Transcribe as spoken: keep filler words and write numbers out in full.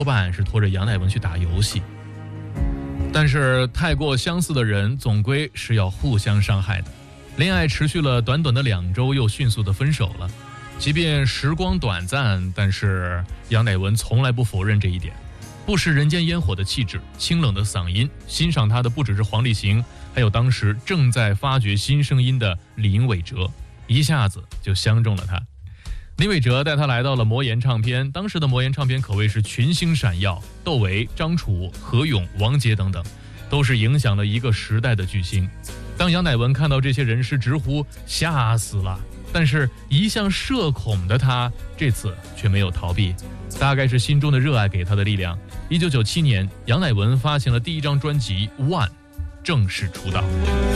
半是拖着杨乃文去打游戏。但是太过相似的人总归是要互相伤害的，恋爱持续了短短的两周又迅速的分手了。即便时光短暂，但是杨乃文从来不否认这一点。不食人间烟火的气质，清冷的嗓音，欣赏他的不只是黄立行，还有当时正在发掘新声音的林伟哲，一下子就相中了他。林伟哲带他来到了魔岩唱片，当时的魔岩唱片可谓是群星闪耀，窦唯、张楚、何勇、王杰等等，都是影响了一个时代的巨星。当杨乃文看到这些人时，直呼吓死了，但是一向社恐的他这次却没有逃避，大概是心中的热爱给他的力量。一九九七年，杨乃文发行了第一张专辑《One》，正式出道。